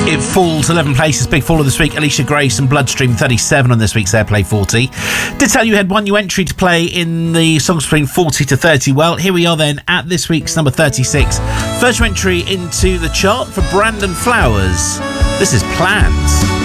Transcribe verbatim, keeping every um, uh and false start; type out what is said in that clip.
It falls eleven places. Big fall of this week. Alicia Grace and Bloodstream thirty-seven on this week's Airplay forty. Did tell you had one new entry to play in the songs between forty to thirty. Well, here we are then at this week's number thirty-six. First entry into the chart for Brandon Flowers. This is Plans.